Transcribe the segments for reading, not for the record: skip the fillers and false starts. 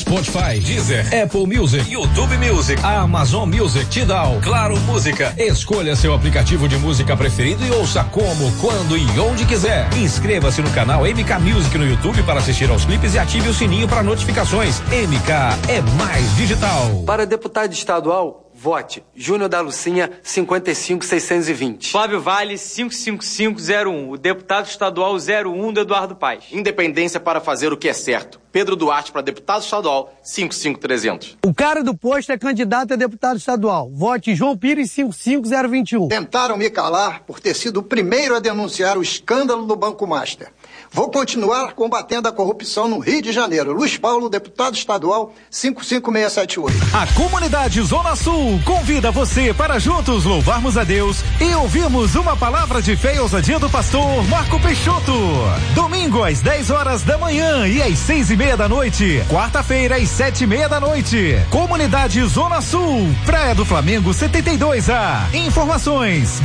Spotify, Deezer, Apple Music, YouTube Music, Amazon Music, Tidal, Claro Música. Escolha seu aplicativo de música preferido e ouça como, quando e onde quiser. Inscreva-se no canal MK Music no YouTube para assistir aos clipes e ative o sininho para notificações. MK é mais digital. Para deputado estadual, vote Júnior da Lucinha 55620. Flávio Vale 55501, o deputado estadual 01 do Eduardo Paes. Independência para fazer o que é certo. Pedro Duarte para deputado estadual 55300. O cara do posto é candidato a deputado estadual. Vote João Pires 55021. Tentaram me calar por ter sido o primeiro a denunciar o escândalo do Banco Master. Vou continuar combatendo a corrupção no Rio de Janeiro. Luiz Paulo, deputado estadual 55678. A comunidade Zona Sul convida você para juntos louvarmos a Deus e ouvirmos uma palavra de fé e ousadia do pastor Marco Peixoto. Domingo às 10 horas da manhã e às 6:30 da noite. Quarta-feira às 7:30 da noite. Comunidade Zona Sul, Praia do Flamengo 72A. Informações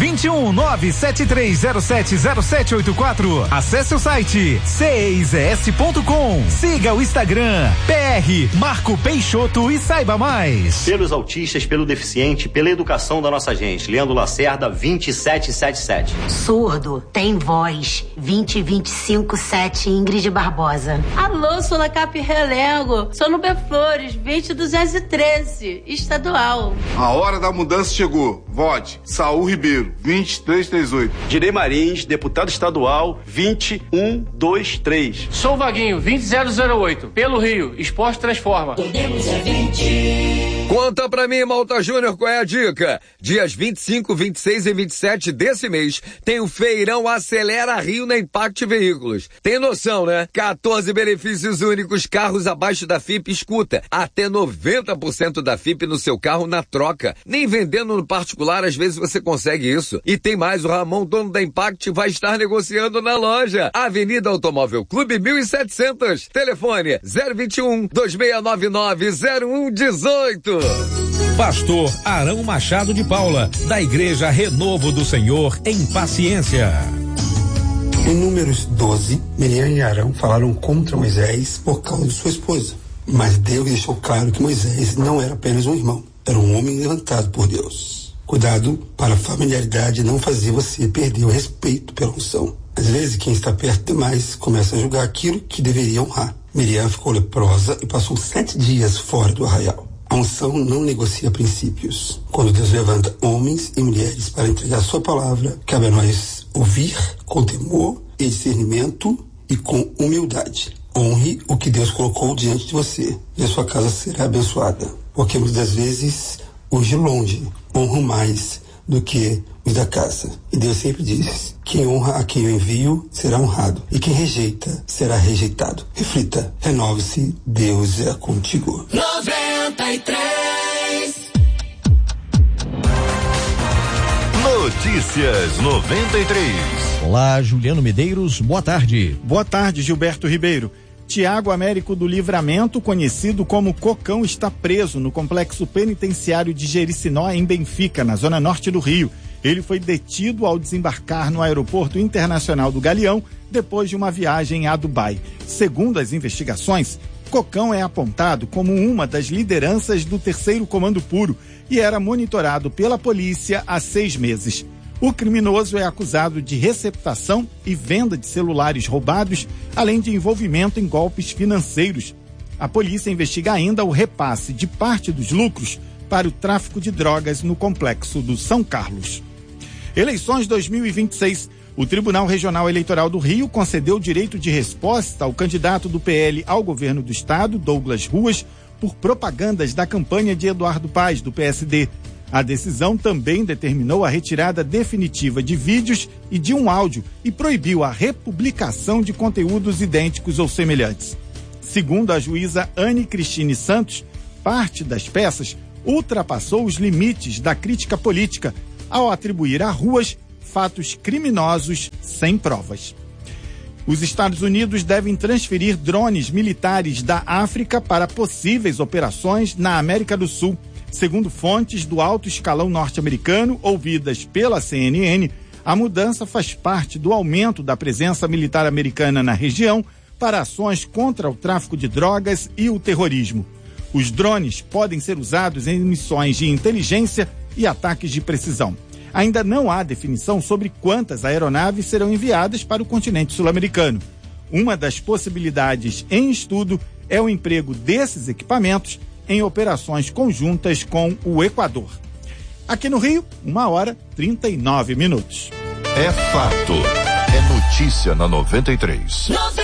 21973070784. Acesse o site ceizs.com. Siga o Instagram PR Marco Peixoto e saiba mais. Pelos autistas, pelo deficiente, pela educação da nossa gente. Leandro Lacerda 2777. Surdo tem voz 20257 Ingrid Barbosa. Alô, sou Lacap Relego. Sou no B Flores 20213 estadual. A hora da mudança chegou. Vote Saul Ribeiro 2338. Direi Marins, deputado estadual 20123. Sou Vaguinho 20008. Pelo Rio, Esporte Transforma. Podemos é 20. Conta pra mim, Malta Júnior, qual é a dica? Dias 25, 26 e 27 desse mês tem o Feirão Acelera Rio na Impact Veículos. Tem noção, né? 14 benefícios únicos, carros abaixo da FIP, escuta, até 90% da FIP no seu carro na troca. Nem vendendo no particular, às vezes você consegue isso. E tem mais, o Ramon, dono da Impact, vai estar negociando na loja. Avenida Automóvel Clube 1700. Telefone 021 2699 0118. Pastor Arão Machado de Paula, da Igreja Renovo do Senhor, em Paciência. Em Números 12, Miriam e Arão falaram contra Moisés por causa de sua esposa. Mas Deus deixou claro que Moisés não era apenas um irmão, era um homem levantado por Deus. Cuidado para a familiaridade não fazer você perder o respeito pela unção. Às vezes, quem está perto demais começa a julgar aquilo que deveria honrar. Miriam ficou leprosa e passou 7 dias fora do arraial. A unção não negocia princípios. Quando Deus levanta homens e mulheres para entregar sua palavra, cabe a nós ouvir com temor e discernimento e com humildade. Honre o que Deus colocou diante de você e a sua casa será abençoada. Porque muitas vezes os de longe honram mais do que os da casa. E Deus sempre diz: quem honra a quem eu envio será honrado, e quem rejeita será rejeitado. Reflita, renove-se, Deus é contigo. 93. Notícias 93. Olá, Juliano Medeiros, boa tarde. Boa tarde, Gilberto Ribeiro. Tiago Américo do Livramento, conhecido como Cocão, está preso no complexo penitenciário de Jericinó, em Benfica, na zona norte do Rio. Ele foi detido ao desembarcar no aeroporto internacional do Galeão, depois de uma viagem a Dubai. Segundo as investigações, Cocão é apontado como uma das lideranças do 3º Comando Puro e era monitorado pela polícia há 6 meses. O criminoso é acusado de receptação e venda de celulares roubados, além de envolvimento em golpes financeiros. A polícia investiga ainda o repasse de parte dos lucros para o tráfico de drogas no complexo do São Carlos. Eleições 2026. O Tribunal Regional Eleitoral do Rio concedeu direito de resposta ao candidato do PL ao governo do estado, Douglas Ruas, por propagandas da campanha de Eduardo Paes, do PSD. A decisão também determinou a retirada definitiva de vídeos e de um áudio e proibiu a republicação de conteúdos idênticos ou semelhantes. Segundo a juíza Anne Cristine Santos, parte das peças ultrapassou os limites da crítica política ao atribuir a Ruas fatos criminosos sem provas. Os Estados Unidos devem transferir drones militares da África para possíveis operações na América do Sul. Segundo fontes do alto escalão norte-americano, ouvidas pela CNN, a mudança faz parte do aumento da presença militar americana na região para ações contra o tráfico de drogas e o terrorismo. Os drones podem ser usados em missões de inteligência e ataques de precisão. Ainda não há definição sobre quantas aeronaves serão enviadas para o continente sul-americano. Uma das possibilidades em estudo é o emprego desses equipamentos em operações conjuntas com o Equador. Aqui no Rio, 1h39. É fato. É notícia na 93.